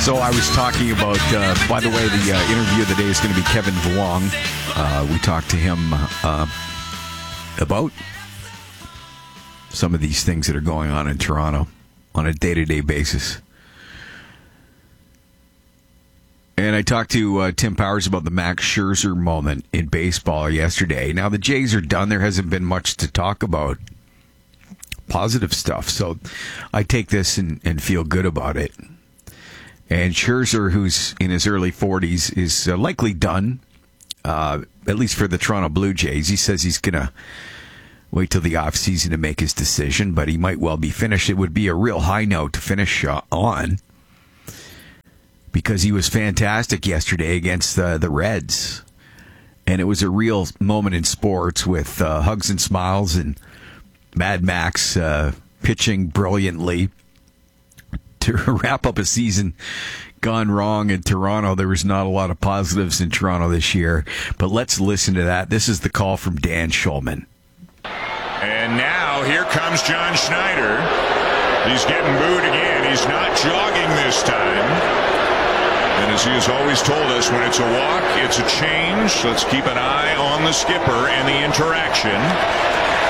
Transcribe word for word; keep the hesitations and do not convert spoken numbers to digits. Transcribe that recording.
So I was talking about, uh, by the way, the uh, interview of the day is going to be Kevin Vuong. Uh, we talked to him uh, about some of these things that are going on in Toronto on a day-to-day basis. And I talked to uh, Tim Powers about the Max Scherzer moment in baseball yesterday. Now, the Jays are done. There hasn't been much to talk about. Positive stuff. So I take this and, and feel good about it. And Scherzer, who's in his early forties, is uh, likely done, uh, at least for the Toronto Blue Jays. He says he's going to wait till the offseason to make his decision, but he might well be finished. It would be a real high note to finish uh, on, because he was fantastic yesterday against uh, the Reds. And it was a real moment in sports with uh, hugs and smiles and Mad Max uh, pitching brilliantly to wrap up a season gone wrong in Toronto. There was not a lot of positives in Toronto this year, but let's listen to that. This is the call from Dan Shulman. And now here comes John Schneider. He's getting booed again. He's not jogging this time. And as he has always told us, when it's a walk, it's a change. Let's keep an eye on the skipper and the interaction.